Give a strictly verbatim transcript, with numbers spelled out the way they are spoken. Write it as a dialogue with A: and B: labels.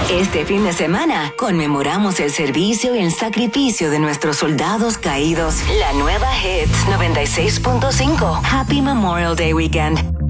A: Este fin de semana conmemoramos el servicio y el sacrificio de nuestros soldados caídos. La nueva Hits noventa y seis punto cinco. Happy Memorial Day Weekend.